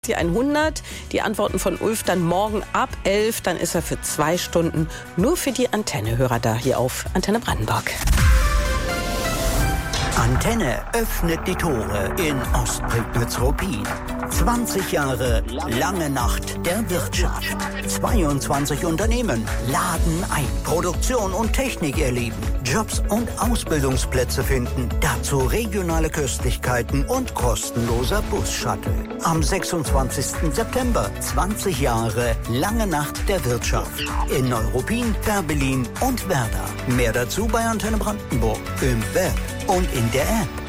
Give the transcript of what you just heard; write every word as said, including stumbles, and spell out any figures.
Die hundert, die Antworten von Ulf dann morgen ab elf, dann ist er für zwei Stunden nur für die Antenne-Hörer da, hier auf Antenne Brandenburg. Antenne öffnet die Tore in Ostprignitz-Ruppin. zwanzig Jahre lange Nacht der Wirtschaft. zweiundzwanzig Unternehmen laden ein, Produktion und Technik erleben, Jobs und Ausbildungsplätze finden, dazu regionale Köstlichkeiten und kostenloser Bus-Shuttle. Am sechsundzwanzigsten September, zwanzig Jahre lange Nacht der Wirtschaft. In Neuruppin, Fährberlin und Werder. Mehr dazu bei Antenne Brandenburg im Web und in der App.